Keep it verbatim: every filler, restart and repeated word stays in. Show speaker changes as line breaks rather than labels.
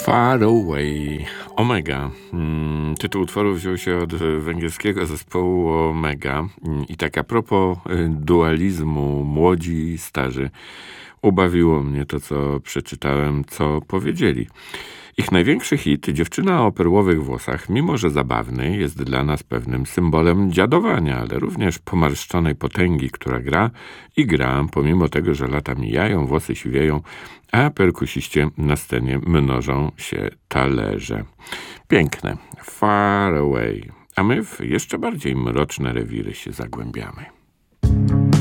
Far Away, Omega. Mm, tytuł utworu wziął się od węgierskiego zespołu Omega. I tak a propos dualizmu młodzi i starzy, ubawiło mnie to, co przeczytałem, co powiedzieli. Ich największy hit, Dziewczyna o perłowych włosach, mimo że zabawny, jest dla nas pewnym symbolem dziadowania, ale również pomarszczonej potęgi, która gra i gra, pomimo tego, że lata mijają, włosy siwieją, a perkusiście na scenie mnożą się talerze. Piękne. Far Away. A my w jeszcze bardziej mroczne rewiry się zagłębiamy.